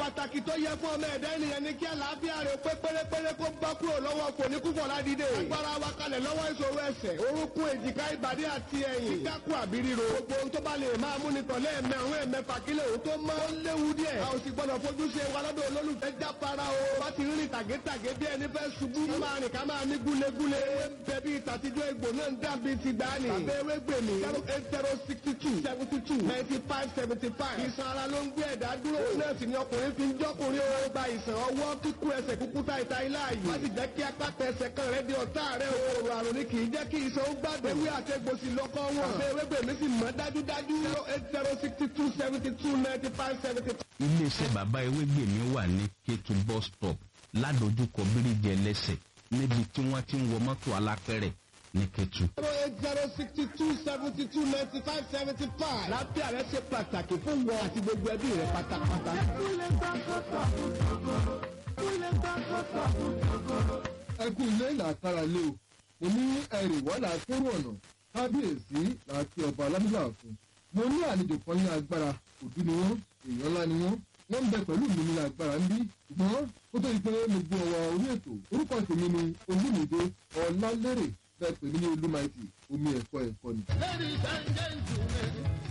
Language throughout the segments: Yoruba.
pàtàkì tó yẹ fún ọmọ ẹ̀dá ènìyàn ni kí àlàáfíà rẹ̀ pé pérépéré kó bá kúrò lọ́wọ́ kò ní kúkọ̀ ládìde. agbára wa kalẹ̀ lọ́wọ́ ìṣòro ẹsẹ̀ orúnkún èjìká ìbàdí àti ẹ̀yìn. kíkákù àbí ríro. gbogbo ohun tó bá lè máa mú ni tọ̀lé ẹ̀mẹ́ àwọn ẹ̀mẹ́fà kílẹ̀ òun tó mọ́. ó léwu díẹ̀. a ò sì gbọ́dọ̀ fojú ṣe wa lọ́dọ̀ olólùfẹ́ jáfara o. bá ti rìn tàgétàgé bí ẹni fẹ́ ṣubú. ká máa rìn ká máa ní gúlegúle. bẹ̀bí ìtàtijọ́ egbò náà ń dàbí ti gbani. tàbí ewé gbèmí. 08062729575. ìṣàn ara ló ń gbé ẹ̀dá dúró. náà sì ni ọkùnrin fi ń jọ́kùnrin o. gba ìṣàn ọwọ́ kíkú ẹsẹ̀ kúkú táìta ilá yìí. má sì jẹ́ kí apáta ẹsẹ̀ kan rẹ̀ di ọ̀tá rẹ̀ o. òrò àrùn ni kì í jẹ́ kí ìṣàn ó gbàgbé. ewé àti egbò sì lọ́kọ́ wọn. àbẹ ewé gbèmí sì mọ́ dájúdájú. 08062729575. iléeṣẹ́ bàbá ewégbèmí wà ní Kétu bus stop ládojúkọ bíríjì ẹlẹ́sẹ̀ níbi tí wọ́n ti ń wọ mọ́tò alápẹ̀rẹ̀ ní Kétu. 08062729575. lábẹ́ rẹ̀ ṣe pàtàkì fún wọn àti gbogbo ẹbí rẹ̀ pátápátá. ẹ kú ilé làkàrà lé o mo ní ẹrì wọ́n là kóró ọ̀nà kábíyèsí láti ọba alámúlà fún mo ní àlejò kan ní agbára òdú ni wọ́n èèyàn ńlá ni wọ́n ń bẹ pẹ̀lú mi ní agbára ń bí ṣùgbọ́n ó tó di pé mo gbé ọwọ́ orí ètò orúkọ tèmi ni Olúmídé Ọlálérè bẹ́ẹ̀ pè mí ní Olúmaìtì omi ẹ̀kọ́ ẹ̀kọ́ ni. Ladies and gentlemen,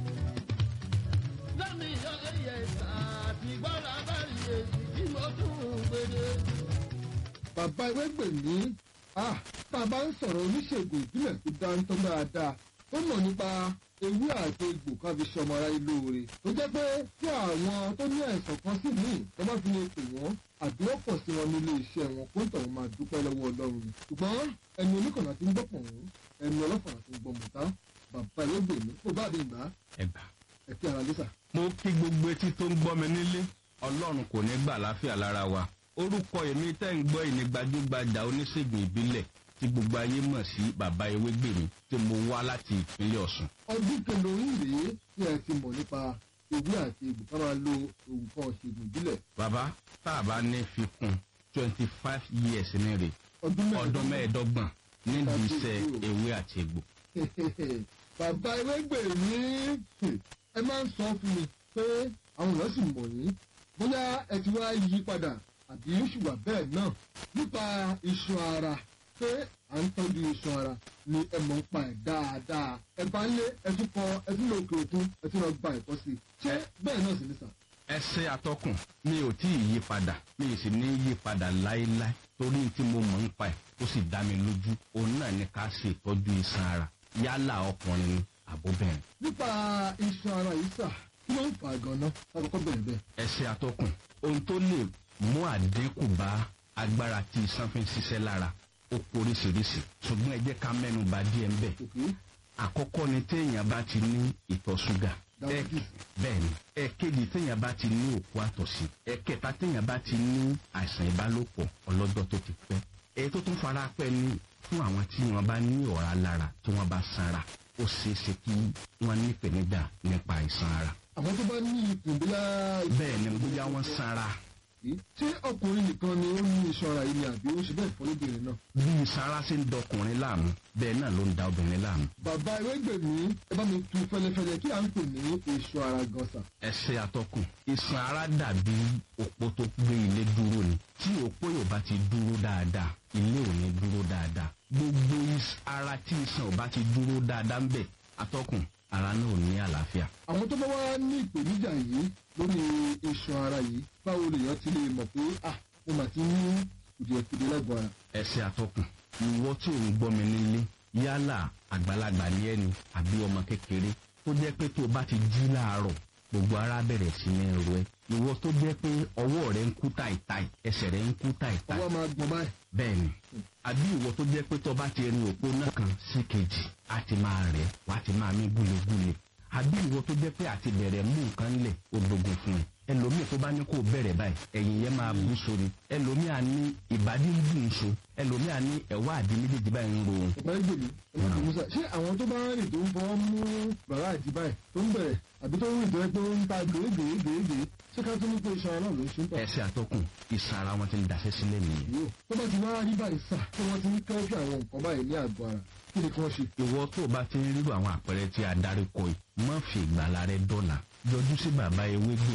lẹ́mi ọ̀yẹ̀ àti gbọ́dọ̀ abáyé tí mo tún gbèdé. Bàbá Ewégbèmí tá a bá ń sọ̀rọ̀ oníṣègùn ìbílẹ̀ tó dáńtọ́ dáadáa ó mọ̀ nípa ewé àti egbò ká fi ṣọmọ ara ilé oore tó jẹ́ pé tí àwọn tó ní àìsàn kan sì ní tó bá fi lè pè wọ́n àbí ó pọ̀ sí wọn nílé iṣẹ́ wọn kó ń tọ̀wọ́ máa dúpẹ́ lọ́wọ́ Ọlọ́run ni ṣùgbọ́n ẹni oníkànnà ti ń gbọ́pọ̀ wọ́n ẹni ọlọ́fàá ti ń gbọ́ mọ̀tá Bàbá Ewégbèmí kó bá mi gbà ẹgbà. ẹ kí ara lẹ́sà. mo kí gbogbo etí tó ń gbọ́ mi nílé Ọlọ́run kò ní gbà láfíà lára wa orúkọ èmi tẹ́ ń gbọ́ ìní gbajúgbajà oníṣègùn ìbílẹ̀ tí gbogbo ayé mọ̀ sí bàbá Ewégbèmí tí mo wá láti ìpínlẹ̀ Ọ̀ṣun. ọdún kẹlòrín rèé tí ẹ ti mọ̀ nípa ewé àti egbò ká máa lo nǹkan ṣègùn ìbílẹ̀. bàbá tá a bá ní fi kún 25 years ní rè ọdún mẹ́ẹ̀ẹ́dọ́gbọ̀n nídìí iṣẹ́ ewé àti egbò. Bàbá Ewégbèmí ẹ máa ń sọ fún mi pé àwọn èèyàn sì mọ̀ yín bóyá ẹ ti wá yí padà àbí ṣùgbọ́n bẹ́ẹ̀ náà nípa iṣan ara pé à ń tọ́jú iṣan ara ni ẹ mọ̀ ń pa ẹ̀ dáadáa ẹ bá ń lé ẹ tún kọ ẹ tún lọ òkè òkun ẹ tún lọ gba ẹ̀kọ́ sí i ṣé bẹ́ẹ̀ náà sì ní sà. ẹsẹ̀ atọ́kùn mi ò tí ì yí padà mi ì sì ní yí padà láéláé torí tí mo mọ̀ ń pa ẹ̀ ó sì dá mi lójú òun náà ní ká ṣe ìtọ́jú iṣan ara yálà ọkùnrin ni àbóbìnrin. nípa iṣan ara yìí sà kí ló ń fà gan-an lákòókò bẹ̀rẹ̀ bẹ́ẹ̀. ẹsẹ̀ atọ́kùn ohun tó lè mú àdínkù bá agbára tí iṣan fi ń ṣiṣẹ́ lára ó poríṣiríṣi ṣùgbọ́n ẹ jẹ́ ká mẹ́nu bà díẹ̀ ńbẹ̀. àkọ́kọ́ ni téèyàn bá ti ní ìtọ̀ ṣúgà bẹ́ẹ̀ ni ẹ̀kejì téèyàn bá ti ní òkú àtọ̀sí ẹ̀kẹta téèyàn bá ti ní àìsàn ìbálòpọ̀ ọlọ́jọ́ tó ti pẹ́ èyí tó tún fara pẹ́ ni fún àwọn tí wọ́n bá ní ọ̀rá lára tí wọ́n bá sanra ó ṣeé ṣe kí wọ́n ní ìpèníjà nípa àìsàn ara. àwọn tó bá ní ìpínlẹ̀. bẹ́ẹ̀ ni bóyá wọ́n sanra. ṣé ọkùnrin nìkan ni ó ní iṣan ara yìí ni àbí ó ṣe bẹ́ẹ̀ fọ́ lóbìnrin náà. bí sanra ṣe ń dọkùnrin láàmú bẹ́ẹ̀ náà ló ń da obìnrin láàmú. Bàbá Ewégbèmí ẹ bá mi tu fẹ́lẹ́fẹ́lẹ́ kí à ń pè ní iṣan ara gan sà. ẹsẹ̀ atọ́kùn iṣan ara dàbí òpó tó gbé ilé dúró ni tí òpó yóò bá ti dúró dáadáa ilé ò ní dúró dáadáa gbogbo ara tí iṣan ò bá ti dúró dáadáa ń bẹ atọ́kùn ara náà ò ní àlàáfíà. àwọn tó bá wá ní ìpèníjà yìí lórí iṣan ara yìí báwo lèèyàn ti lè mọ̀ pé mo mà ti ní kùdìẹ̀kùdìẹ̀ lẹ́gbọ̀ọ́ ara. ẹsẹ̀ atọ́kùn ìwọ tí ò ń gbọ́ mi nílé yálà àgbàlagbà ní ẹni àbí ọmọ kékeré tó jẹ́ pé tó o bá ti jí láàárọ̀ gbogbo ara bẹ̀rẹ̀ sí ní ro ẹ ìwọ tó jẹ́ pé ọwọ́ rẹ ń kú táìtáì ẹsẹ̀ rẹ ń kú táìtáì. ọwọ́ máa gbọ̀n báyìí. bẹ́ẹ̀ni àbí ìwọ tó jẹ́ pé tó bá ti rin òpó náà kan sí kejì á ti máa rẹ̀ wá ti máa mí gúlegúle àbí ìwọ tó jẹ́ pé àti bẹ̀rẹ̀ mú nǹkan lẹ̀ ó dogun fún ẹ ẹlòmíì tó bá ní kó bẹ̀rẹ̀ báyìí ẹ̀yìn yẹn máa bú sórí ẹlòmíì á ní ìbàdí ń bù ń so ẹlòmíì á ní ẹ̀wá àdí méjèèjì báyìí ń ro òun. Bàbá Ewégbèmí Musa ṣé àwọn tó bá rìn tó ń fọwọ́ mú bàrá àti báyìí tó ń bẹ̀rẹ̀ àbí tó ń rìn tó yẹ pé ó ń ta gèégèégèégèé ṣé ká tó ní pé iṣan ara náà ló ń ṣe ń tà. ẹsẹ̀ atọ́kùn iṣan ara wọn ti ń daṣẹ́ sílẹ̀ nìyẹn. tó bá ti wá rí báyìí sà tí wọ́n ti ń kẹ́fì àwọn nǹkan báyìí ní àgọ́ ara kí ni kí wọ́n ṣe. ìwọ tó o bá ti ń rírò àwọn àpẹẹrẹ tí a darí kọ yìí má fi ìgbàlá rẹ dọ́là yọjú sí Bàbá Ewégbèmí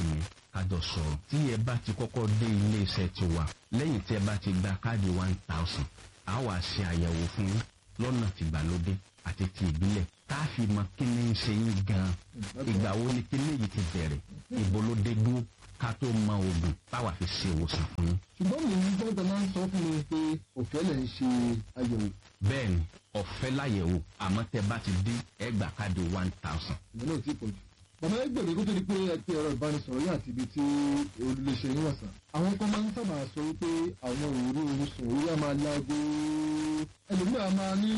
kájọ sọ̀rọ̀. Tí ẹ bá ti kọ́kọ́ dé ilé iṣẹ́ tiwa, lẹ́yìn tí ẹ bá ti gba káàdì 1000, a wá ṣe àyẹ̀wò fún yín lọ́nà tìgbàlódé àti ti ìbílẹ̀. Tá a fi mọ kí ni ń ṣe yín gan-an. Ìgbà wo ni kíní yìí ti bẹ̀rẹ̀? Ibo ló dé dúró ká tó mọ oògùn táwa fi ṣe ìwòsàn fún yín. ṣùgbọ́n mi ń gbọ́dọ̀ máa ń sọ fún mi pé ọ̀fẹ́ lẹ̀ ń ṣe àyẹ̀wò. Bẹ́ẹ̀ni, ọ̀fẹ́ láyẹ̀wò, àmọ́ tẹ bá ti dé ẹ gba káàdì 1000. ìyẹn náà ti pọ̀ jù. bàbá ẹgbẹ̀rún kó tó di pé ẹ pe ẹ̀rọ ìbánisọ̀rọ̀ yìí àti ibi tí olùléṣẹ́ yín wà sàn. àwọn kan máa ń sábà sọ wípé àwọn òru oorun sùn orí á máa láago. ẹlòmíràn máa ní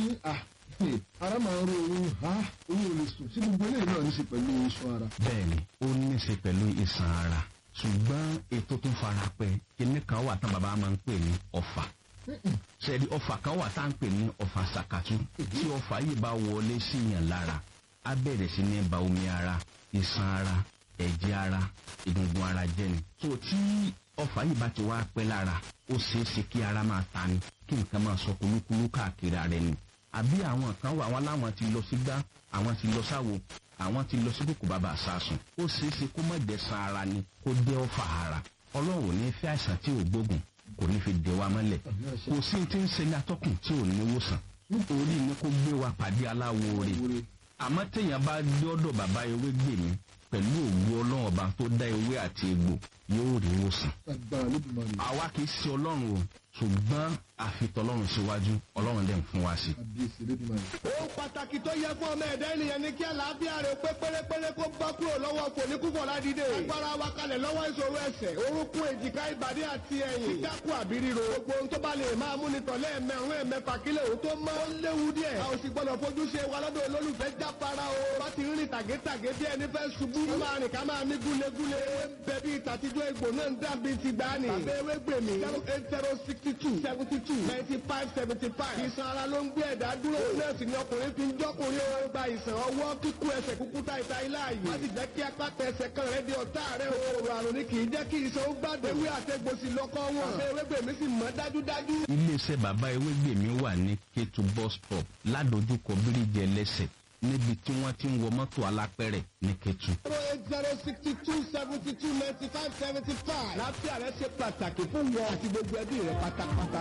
ara máa ń ro oorun orí ò lè sùn tí gbogbo eléyìí náà ní ṣe pẹ̀lú iṣan ara. Bẹ́ẹ̀ni, ó ní ṣe pẹ̀lú iṣan ara. Ṣùgbọ́n ètò tó fara pẹ́ kíní kan wà tán bàbá máa ń pè ní ọ̀fà. Ṣẹ̀rí ọ̀fà kan wà tá à ń pè ní ọ̀fà ṣàkàtú. Tí ọ̀fà yìí bá wọlé sí yàn lára, á bẹ̀rẹ̀ sí ní ba omi ara, iṣan ara, ẹ̀jẹ̀ ara, egungun ara jẹ́ ni. So tí ọ̀fà yìí bá ti wá pẹ́ lára, ó ṣeé ṣe kí ara máa ta ni, kí nǹkan máa sọ kúlúkúlú káàkiri ara ẹni. Àbí àwọn kan wà wọn láwọn ti lọ sí gbá, àwọn ti lọ sáwo, àwọn ti lọ sí kòkò bàbá àsásùn. Ó ṣeé ṣe kó má jẹ́ ara ni, kó jẹ́ ọ̀fà ara. Ọlọ́run ò ní fẹ́ àìsàn tí ò gbógun, kò ní fi dè wa mọ́lẹ̀. Kò sí ti ń ṣe ní atọ́kùn tí ò ní wòsàn. Nítorí ní kó gbé wa pàdé aláwo rẹ̀. Àmọ́ téèyàn bá dé ọ̀dọ̀ bàbá ewé gbè mí pẹ̀lú òwú Ọlọ́run ọba tó dá ewé àti egbò yóò rí wòsàn. Àwa kì í ṣe Ọlọ́run o, ṣùgbọ́n àfitọ́lọ́run síwájú, Ọlọ́run dẹ̀ ń fún wa sí. Ohun pàtàkì tó yẹ fún ọmọ ẹ̀dá ènìyàn ni kí àlàáfíà rẹ̀ pé pérépéré kó bá kúrò lọ́wọ́ fòníkúfọ̀ ládìde. Agbára wa kalẹ̀ lọ́wọ́ ìṣòro ẹsẹ̀, orúnkún, èjìká, ìbàdí àti ẹ̀yìn. Kíkákù àbí ríro. Gbogbo ohun tó bá lè máa mú ni tọ̀lé ẹ̀mẹ̀rún ẹ̀mẹ̀fà kílẹ̀ òun tó mọ́. Ó léwu díẹ̀. A ò sì gbọ́dọ̀ fojú ṣe wa lọ́dọ̀ olólùfẹ́ jáfara o. Bá ti rìn tàgétàgé bí ẹni fẹ́ ṣubú. Ó máa rìn ká máa mí gúlegúle. Bẹ̀bí ìtàtijọ́ egbò náà ń dàbí ti gbani. Tàbí ewé gbèmí. 08062 ìsan ara ló ń gbé ẹ̀dá dúró. Nọ́ọ̀sì ni ọkùnrin fi ń jọ́kùnrin ó gba ìsàn ọwọ́ kíkú ẹsẹ̀ kúkú táìta ilé ààyè. Má sì jẹ́ kí apá tẹsẹ̀ kan rẹ̀ di ọ̀tá rẹ̀ o. Òrò àrùn ni kì í jẹ́ kí ìsan ó gbàdé. Ewé àtẹ̀gbòsì lọ́kọ́ wọn. Àbẹ̀ ewégbèmí sì mọ́ dájúdájú. Iléeṣẹ́ bàbá ewégbèmí wà ní Kétu bus stop ládojúkọ bíríjì ẹlẹ́sẹ̀ níbi tí wọ́n ti ń wọ mọ́tò alápẹ̀rẹ̀ ní Kétu. 08062729575. Láfíà rẹ̀ ṣe pàtàkì fún wọn àti gbogbo ẹbí rẹ̀ pátápátá.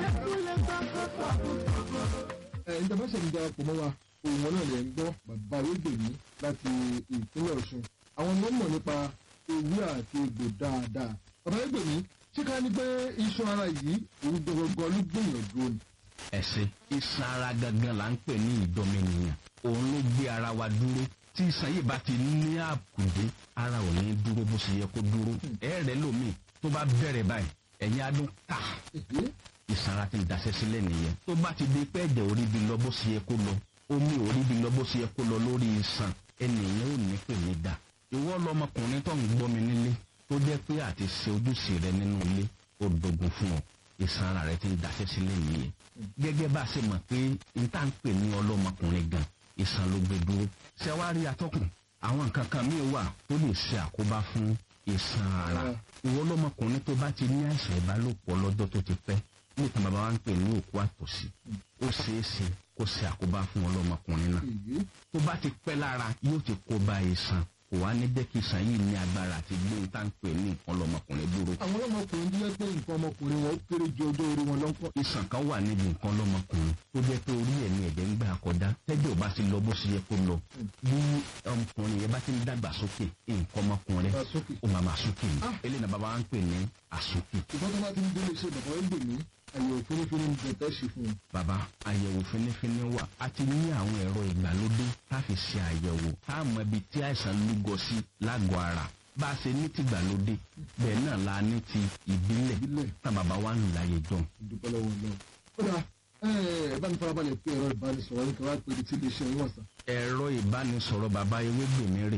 ìjọba ṣe ń darapọ̀ mọ́ wa òun náà lè ń gbọ́ bàbá Ewégbèmí láti ìpínlẹ̀ Ọ̀ṣun. àwọn ló mọ̀ nípa ewé àti egbò dáadáa. bàbá Ewégbèmí ṣé ká ní pé iṣan ara yìí òun gbọgbọgbọ ló gbìyànjú ni. Ẹ̀sìn iṣan ara gangan là ń pè ní ìdọ́mẹnìyàn. Òun ló gbé ara wa dúró. Tí iṣan yìí bá ti ní àkùdé, ara ò ní dúró bó ṣe yẹ kó dúró. Ẹ̀rẹ̀ lómi tó bá bẹ̀rẹ̀ báyìí ẹ̀yìn adún ká. Iṣan ara ti ń daṣẹ́ sílẹ̀ nìyẹn. Tó bá ti di pé ẹ̀jẹ̀ orí bi lọ bó ṣe yẹ kó lọ, omi orí bi lọ bó ṣe yẹ kó lọ lórí iṣan, ẹnìyẹn ò ní pè mí dà. Ìwọ lọmọkùnrin tó ń gbọ́ mi nílé tó jẹ́ pé àti ṣe ojúṣe rẹ nínú ilé ó dogun fún ọ. Iṣan ara rẹ ti ń daṣẹ́ sílẹ̀ nìyẹn. Gẹ́gẹ́ bá a ṣe mọ̀ pé n tá ń pè ní ọlọ́mọkùnrin gan, iṣan ló gbé dúró. Ṣé wàá rí atọ́kùn? Àwọn nǹkan kan míì wà tó lè ṣe àkóbá fún iṣan ara. Ìwọ lọmọkùnrin tó bá ti ní àìsàn ìbálòpọ̀ lọ́jọ́ tó ti pẹ́, nítorí bàbá wa ń pè ní òkú àtọ̀sí, ó ṣeé ṣe kó ṣe àkóbá fún ọlọ́mọkùnrin náà. Tó bá ti pẹ́ lára yóò ti kó bá iṣan, kò wá ní jẹ́ kí iṣan yìí ní agbára àti gbé ń tán pè ní nǹkan ọlọ́mọkùnrin dúró. àwọn ọlọ́mọkùnrin tó jẹ́ pé nǹkan ọmọkùnrin wọn kéré ju ọjọ́ orí wọn lọ́kọ́. Iṣan kan wà níbi nǹkan ọlọ́mọkùnrin tó jẹ́ pé orí ẹ̀ ní ẹ̀jẹ̀ ń gbà kọjá. Tẹ́jọ́ ò bá ti lọ bó ṣe yẹ kó lọ. Bí ọmọkùnrin yẹn bá ti ń dàgbà sókè, nǹkan ọmọkùnrin ó máa máa sókè ní. Eléyìí náà bàbá wa ń pè ní àsókè. ìbọn tó bá ti ń délé iṣẹ́ bàbá Ewégbèmí àyẹ̀wò fínífíní ń bẹ̀tẹ̀ ṣe fún un. Bàbá, àyẹ̀wò fínífíní wà. A ti ní àwọn ẹ̀rọ ìgbàlódé tá a fi ṣe àyẹ̀wò tá a mọ ibi tí àìsàn lúgọ sí lágọ̀ọ́ ara. Bá a ṣe ní ti ìgbàlódé bẹ́ẹ̀ náà la ní ti ìbílẹ̀ tá bàbá wa ń láyé jọ. ìdúpẹ́ lọ́wọ́ náà. ó dà ẹ bá mi farabalẹ̀ pé ẹ̀rọ ìbánisọ̀rọ̀ ní kẹwàá pé tí iléeṣẹ́ yín wà sàn. Ẹ̀rọ ìbánisọ̀rọ̀ bàbá Ewégbèmí rè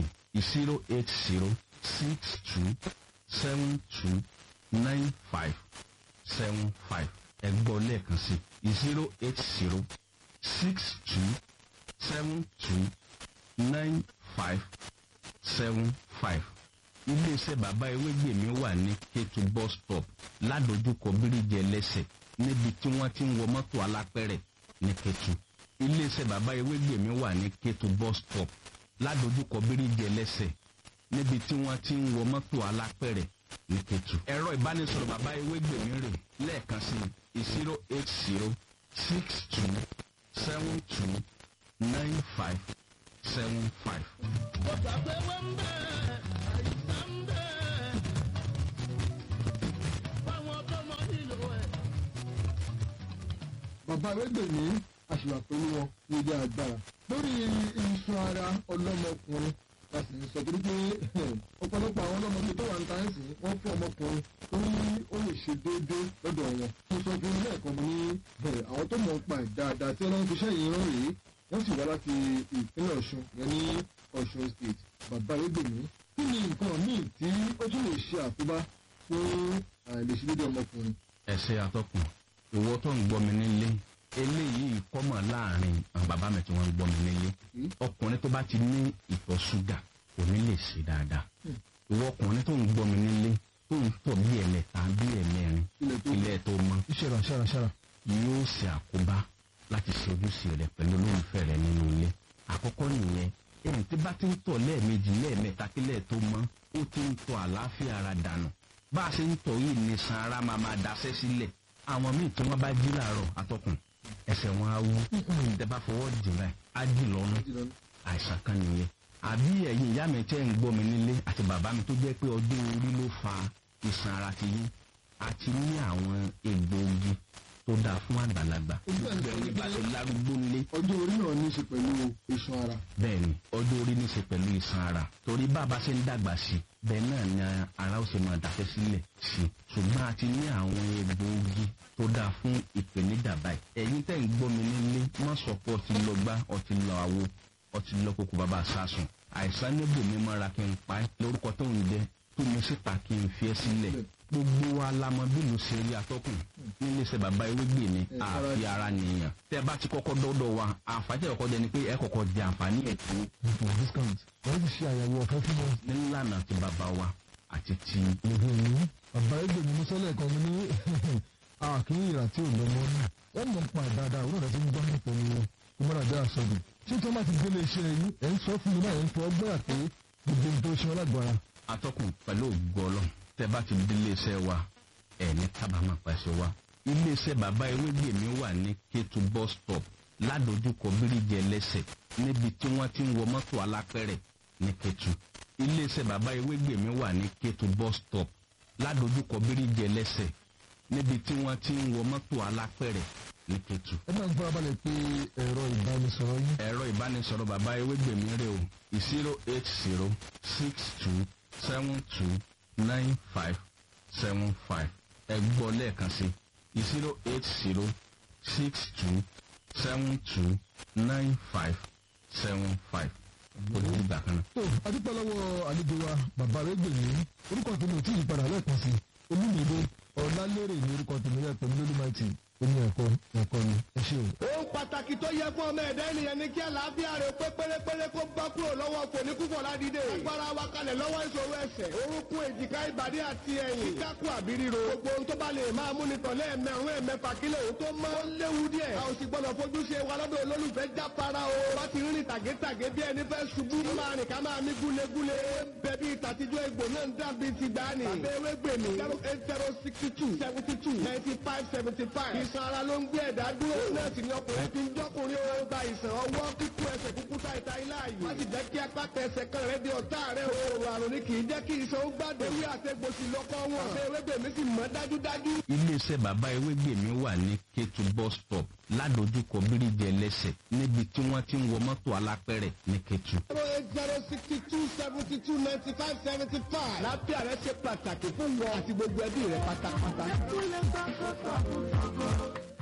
08062729575. Ẹgbọ́ lẹ́ẹ̀kan sí 08062729575. Iléeṣẹ́ bàbá Ewégbèmí wà ní Kétu bus stop ládojúkọ bíríjì ẹlẹ́sẹ̀ níbi tí wọ́n ti ń wọ mọ́tò alápẹ̀rẹ̀ ní Kétu. Iléeṣẹ́ bàbá Ewégbèmí wà ní Kétu bus stop ládojúkọ bíríjì ẹlẹ́sẹ̀ níbi tí wọ́n ti ń wọ mọ́tò alápẹ̀rẹ̀ ní Kétu. ẹ̀rọ ìbánisọ̀rọ̀ bàbá Ewégbèmí rè lẹ́ẹ̀kan sí 08062729575. Mo gbàgbé wọ́n ń bẹ̀ àìsàn ń bẹ̀ fáwọn tó mọ nílò ẹ̀. bàbá Ewégbèmí àṣìwà pẹ̀lú wọn ní ilé agbára lórí iṣan ara ọlọ́mọkùnrin láti sọ torí pé ọ̀pọ̀lọpọ̀ àwọn ọlọ́mọdé tó wà ní táyẹ̀sì wọ́n fún ọmọkùnrin tó ní ó lè ṣe déédéé lọ́dọ̀ wọn tó sọ fún ilé ẹ̀kọ́ ní àwọn tó mọ̀ ń pa ẹ̀ dáadáa tí ọlọ́run fi ṣẹ́yìn rán rèé wọ́n sì wá láti ìpínlẹ̀ Ọ̀ṣun yẹn ní Ọ̀ṣun state. bàbá Ewégbèmí kí ni nǹkan míì tí ó tún lè ṣe àkóbá fún àìlèṣedéédéé ọmọkùnrin? ẹsẹ̀ atọ́kùn ìwọ tó ń gbọ́ mi nílé eléyìí kọ́mọ̀ láàrin àwọn bàbá mi tí wọ́n ń gbọ́ mi nílé ọkùnrin tó bá ti ní ìtọ̀ ṣúgà kò ní lè ṣe dáadáa ìwọ ọkùnrin tó ń gbọ́ mi nílé tó ń tọ̀ bí ẹ̀mẹ́ta bí ẹ̀mẹ́rin ilẹ̀ tó mọ́ ṣàrà yóò ṣe àkóbá láti ṣe ojúṣe rẹ̀ pẹ̀lú olólùfẹ́ rẹ̀ nínú ilé. àkọ́kọ́ nìyẹn ẹni tí bá ti ń tọ̀ lẹ́ẹ̀mejì lẹ́ẹ̀mẹ́ta kílẹ̀ tó mọ́ ó ti ń tọ̀ àlàáfíà ara dànù bá a ṣe ń tọ̀ yìí ní san ara máa daṣẹ́ sílẹ̀ àwọn míì tí wọ́n bá jí láàárọ̀ atọ́kùn ẹsẹ̀ wọn á wú tẹ́ bá fọwọ́ dì báyìí á dì lọ́nà àìsàn kan nìyẹn. àbí ẹ̀yin ìyá mi tẹ́ ń gbọ́ mi nílé àti bàbá mi tó jẹ́ pé ọjọ́ orí ló fa ìsàn ara ti yín àti ní àwọn egbòogi tó dáa fún àgbàlagbà gbẹ̀rù ìbàṣẹ lárúgbó ńlé. ọjọ́ orí náà ní í ṣe pẹ̀lú iṣan ara. bẹ́ẹ̀ni ọjọ́ orí ní í ṣe pẹ̀lú iṣan ara torí bàbá ṣe ń dàgbà sí bẹ́ẹ̀ náà ni ara ó ṣe máa dàṣẹ́ sílẹ̀ sí ṣùgbọ́n a ti ní àwọn egbòogi tó dáa fún ìpèníjà báyìí. ẹ̀yin tẹ́ ń gbọ́ mi nílé má sọ pé ọtí lọ gbá ọtí lọ àwo ọtí lọ kókó bàbá sásùn àìsàn níbò mi mọ́ra kí n pa ẹ́ lórúkọ tó ń jẹ tó mi síta kí n fi ẹ́ sílẹ̀. gbogbo wa la mọ bí ló ṣe rí atọ́kùn nílé iṣẹ́ bàbá Ewégbèmí àfi ara nìyàn. tẹ́ bá ti kọ́kọ́ dọ́dọ̀ wa àǹfààní ẹ̀kọ́ jẹ ni pé ẹ kọ́kọ́ jẹ àǹfààní ẹ̀kọ́. discount wọ́n ti ṣe àyẹ̀wò ọ̀fẹ́ fún wọn. nílànà ti bàbá wa àti ti. bàbá Ewégbèmí mo sọ́lẹ̀ kan mi ní àkíní ìrà tí ò lọ mọ́ náà wọ́n mọ̀ pa dáadáa òun náà ti ń gbọ́ nípa ní ìmọ̀ràdá àsọdù. ṣé tí wọ́n bá ti gbélé iṣẹ́ yìí ẹ̀ ń sọ fún mi náà ẹ̀ ń fọ ọgbọ́n àpé gbogbo ohun tó ṣe ọlágbára. atọ́kùn pẹ̀lú ògbọ́lọ́ tẹ́ bá ti di iléeṣẹ́ wa ẹ̀ ní kábàámà pàṣẹ wa. iléeṣẹ́ bàbá Ewégbèmí wà ní Kétu bus stop ládojúkọ bíríjì ẹlẹ́sẹ̀ níbi tí wọ́n ti ń wọ mọ́tò alápẹ̀rẹ̀ ní Kétu. iléeṣẹ́ bàbá Ewégbèmí wà ní Kétu bus stop ládojúkọ bíríjì ẹlẹ́sẹ̀ níbi tí wọ́n ti ń wọ mọ́tò alápẹ̀rẹ̀ ní Kétu. ẹ máa ń farabalẹ̀ pé ẹ̀rọ ìbánisọ̀rọ̀ yín. ẹ̀rọ ìbánisọ̀rọ̀ bàbá Ewégbèmí rè o 08062729575. ẹ gbọ́ lẹ́ẹ̀kan sí 08062729575. kò ní ìgbà kan náà. tó adúpẹ́ lọ́wọ́ àlejò wa bàbá Ewégbèmí orúkọ tèmi ò tí ì padà lẹ́ẹ̀kan sí Olúmídé Ọlálérè ní orúkọ tèmi rẹ̀ pẹ̀lú lólúmáìtì oní ẹ̀kọ́ ni ẹ ṣe o. ohun pàtàkì tó yẹ fún ọmọ ẹ̀dá ènìyàn ni kí àlàáfíà rẹ̀ pé pérépéré kó bá kúrò lọ́wọ́ kò ní kúkọ̀ ládìde. agbára wa kalẹ̀ lọ́wọ́ ìṣòro ẹsẹ̀ orúnkún èjìká ìbàdí àti ẹ̀yìn kíkákù àbí ríro. gbogbo ohun tó bá lè máa mú ni tọ̀lé ẹ̀mẹ̀rún ẹ̀mẹ̀fà kílẹ̀ òun tó mọ́. ó léwu díẹ̀. a ò sì gbọ́dọ̀ fojú ṣe wa lọ́dọ̀ olólùfẹ́ jápara o. bá ti rìn tàgétàgé bí ẹni fẹ́ ṣubú. ká máa rìn ká máa mí gúlegúle. bẹ̀bí ìtàtijọ́ egbò náà ń dàbí ti gbani. bàbá Ewégbèmí 08062729575. ìsan ara ló ń gbé ẹ̀dá dúró. náà sì ni ọkùnrin fi ń jọ́kùnrin ó gba ìsàn ọwọ́ kíkú ẹsẹ̀ kúkú táìta ilá yìí. má sì jẹ́ kí apáta ẹsẹ̀ kan rẹ̀ di ọ̀tá rẹ̀ o. òòrùn àrùn ni kì í jẹ́ kí ìsan ó gbàdé. ewé àtẹ̀gbòsì lọ́kọ́ wọn. bàbá Ewégbèmí sì mọ́ dájúdájú. iléeṣẹ́ bàbá Ewégbèmí wà ní Kétu bus stop ládojúkọ bíríjì ẹlẹ́sẹ̀ níbi tí wọ́n ti ń wọ mọ́tò alápẹ̀rẹ̀ ní Kétu. 08062729575. lápẹ́ rẹ̀ ṣe pàtàkì fún wọn àti gbogbo ẹbí rẹ̀ pátápátá.